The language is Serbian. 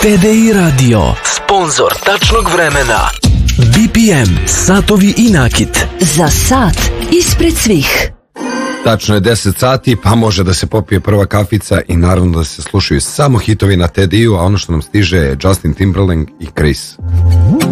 TDI Radio, sponsor tačnog vremena. BPM, satovi i nakit. Za sat ispred svih. Tačno je 10 sati, pa može da se popije prva kafica i naravno da se slušaju samo hitovi na TDI-u, a ono što nam stiže je Justin Timberlake i Chris.